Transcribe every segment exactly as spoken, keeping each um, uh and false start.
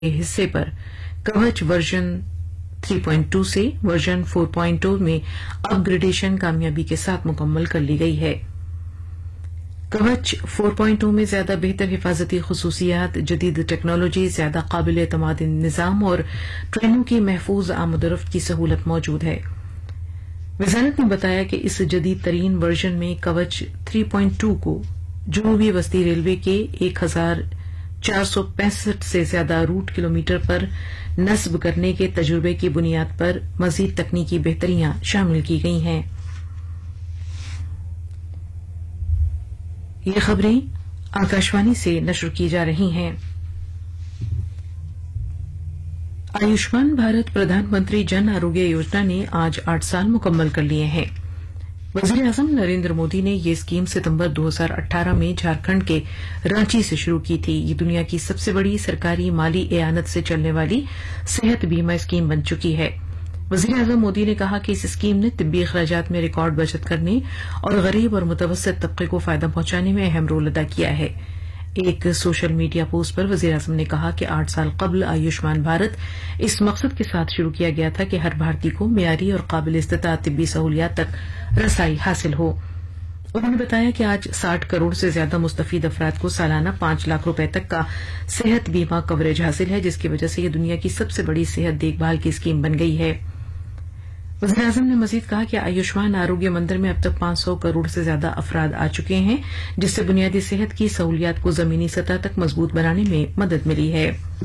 के हिस्से पर कवच वर्जन थ्री पॉइंट टू से वर्जन फोर पॉइंट टू में अपग्रेडेशन कामयाबी के साथ मुकम्मल कर ली गई है। कवच फोर पॉइंट टू में ज्यादा बेहतर हिफाजती खसूसियात, जदीद टेक्नोलॉजी, ज्यादा काबिल एतमाद निज़ाम और ट्रेनों की महफूज आमदोरफ्त की सहूलत मौजूद है। वजारत ने बताया कि इस जदीद तरीन वर्जन में कवच थ्री पॉइंट टू को जनूबी वस्ती रेलवे के एक हजार चार सौ पैंसठ से ज्यादा रूट किलोमीटर पर नस्ब करने के तजुर्बे की बुनियाद पर मजीद तकनीकी बेहतरियां शामिल की गई हैं। ये खबरें आकाशवाणी से नशर की जा रही हैं। आयुष्मान भारत प्रधानमंत्री जन आरोग्य योजना ने आज आठ साल मुकम्मल कर लिए हैं। वजीर आजम नरेंद्र मोदी ने ये स्कीम सितंबर दो हजार अठारह में झारखंड के रांची से शुरू की थी। ये दुनिया की सबसे बड़ी सरकारी माली एआनत से चलने वाली सेहत बीमा स्कीम बन चुकी है। वजीर आजम मोदी ने कहा कि इस स्कीम ने तिब्बी अखराजात में रिकॉर्ड बचत करने और गरीब और मुतवस्सित तबके को फायदा पहुंचाने में अहम रोल अदा किया है। एक सोशल मीडिया पोस्ट पर वजीर आजम ने कहा कि आठ साल कबल आयुष्मान भारत इस मकसद के साथ शुरू किया गया था कि हर भारतीय को मियारी और काबिल इस्तेताअत तिब्बी सहूलियात तक रसाई हासिल हो। उन्होंने बताया कि आज साठ करोड़ से ज्यादा मुस्तफीद अफराद को सालाना पांच लाख रुपए तक का सेहत बीमा कवरेज हासिल है, जिसकी वजह से यह दुनिया की सबसे बड़ी सेहत देखभाल की स्कीम बन गई है। वज़ीर आज़म ने मजीद कहा कि आयुष्मान आरोग्य मंदिर में अब तक पांच सौ करोड़ से ज्यादा अफराद आ चुके हैं, जिससे बुनियादी सेहत की सहूलियात को जमीनी सतह तक मजबूत बनाने में मदद मिली है।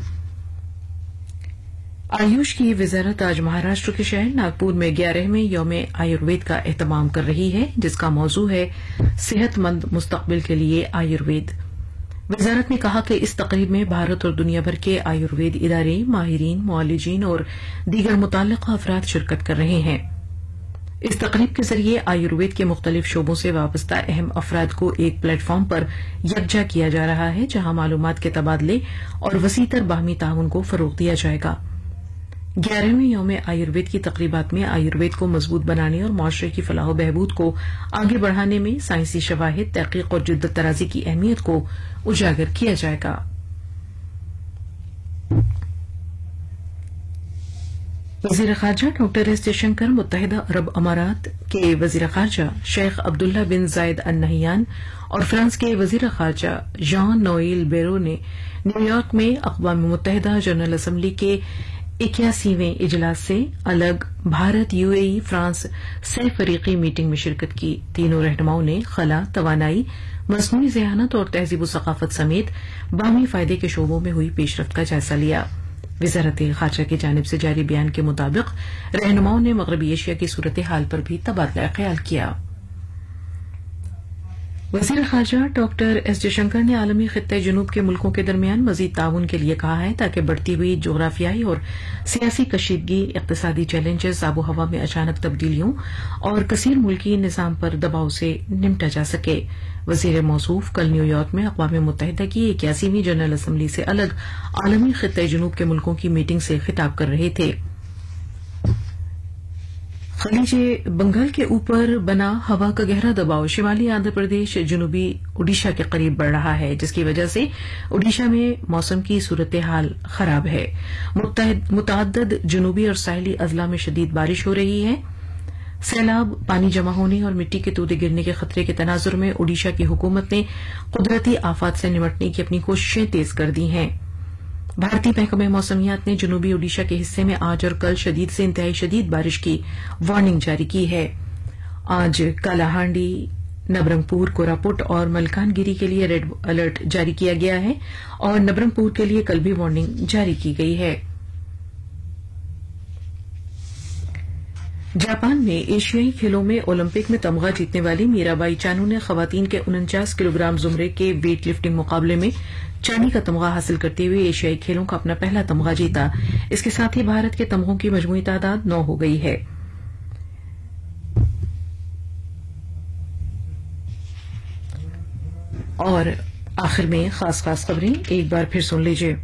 आयुष की वजारत आज महाराष्ट्र के शहर नागपुर में ग्यारहवें यौम आयुर्वेद का एहतमाम कर रही है, जिसका मौजू है सेहतमंद मुस्तकबिल के लिए आयुर्वेद। वजारत ने कहा कि इस तकरीब में भारत और दुनिया भर के आयुर्वेद इदारे, माहिरीन, मुआलिजीन और दीगर मुताल्लिक़ा अफराद शिरकत कर रहे हैं। इस तकरीब के जरिए आयुर्वेद के मुख्तलिफ शोबों से वाबस्ता अहम अफराद को एक प्लेटफार्म पर यकजा किया जा रहा है, जहां मालूमात के तबादले और वसीतर बाहमी ताउन को फरोग दिया जाएगा। ग्यारहवें यौम आयुर्वेद की तकरीबात में आयुर्वेद को मजबूत बनाने और माशरे की फलाह बहबूद को आगे बढ़ाने में साइंसी शवाहिद, तहकीक और जिद्दत तराजी की अहमियत को उजागर किया जाएगा। वजीर खारजा डॉक्टर एस जयशंकर मुत्तहिदा अरब अमारात के वजीर खारजा शेख अब्दुल्ला बिन जायद अल नहयान और फ्रांस के वजीर खारजा जॉन नोएल बेरो ने न्यूयॉर्क में अक़वाम मुत्तहिदा जनरल असम्बली के इक्यासीवें इजलास से अलग भारत, यूएई, फ्रांस सह फरीकी मीटिंग में शिरकत की। तीनों रहनुमाओं ने खला, तवानाई, मस्नूई ज़हानत और तहजीब व सकाफत समेत बाहमी फायदे के शोबों में हुई पेशरफ्त का जायजा लिया। वज़ारत खारजा की जानिब से जारी बयान के मुताबिक रहनुमाओं ने मगरबी एशिया की सूरत हाल पर भी तबादला ख्याल किया। वजीर खारजा डॉक्टर एस जयशंकर ने आलमी खित्ते जुनूब के मुल्कों के दरमियान मजीद ताउन के लिए कहा है, ताकि बढ़ती हुई जोग्राफियाई और सियासी कशीदगी, इक्तिसादी चैलेंजेस, आबो हवा में अचानक तब्दीलियों और कसीर मुल्की निजाम पर दबाव से निपटा जा सके। वजीर मौसूफ कल न्यूयॉर्क में अक़वाम मुत्तहिदा की इक्यासीवीं जनरल असम्बली से अलग आलमी खित्ते जुनूब के मुल्कों की मीटिंग से खिताब कर रहे थे। खलीज बंगाल के ऊपर बना हवा का गहरा दबाव शिमाली आंध्र प्रदेश, जनूबी ओडिशा के करीब बढ़ रहा है, जिसकी वजह से ओडिशा में मौसम की सूरत हाल खराब है। मुतअद्दिद जनूबी और साहिली अजला में शदीद बारिश हो रही है। सैलाब, पानी जमा होने और मिट्टी के तोदे गिरने के खतरे के तनाजुर में ओडिशा की हुकूमत ने कुदरती आफात से निपटने की अपनी कोशिशें तेज कर दी हैं। भारतीय महकमे मौसमियात ने जनूबी ओडिशा के हिस्से में आज और कल शदीद से इंतहाई शदीद बारिश की वार्निंग जारी की है। आज कालाहांडी, नबरंगपुर, कोरापुट और मलकानगिरी के लिए रेड अलर्ट जारी किया गया है और नबरंगपुर के लिए कल भी वार्निंग जारी की गई है। जापान में एशियाई खेलों में ओलंपिक में तमगा जीतने वाली मीराबाई चानू ने खवातीन के उनचास किलोग्राम जुमरे के वेट लिफ्टिंग मुकाबले में चांदी का तमगा हासिल करते हुए एशियाई खेलों का अपना पहला तमगा जीता। इसके साथ ही भारत के तमगों की मजमूई तादाद नौ हो गई है। और आखिर में खास खास खबरें एक बार फिर सुन लीजिए।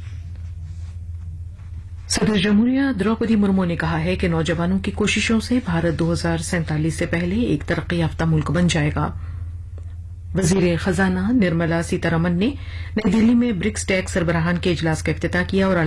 सदर जमहूरिया द्रौपदी मुर्मू ने कहा है कि नौजवानों की कोशिशों से भारत दो हजार सैंतालीस से पहले एक तरक्की याफ्ता मुल्क बन जाएगा। वजीर खजाना निर्मला सीतारमन ने नई दिल्ली में ब्रिक्स टैक्स सरबराहान के इजलास का इफ्तिताह किया और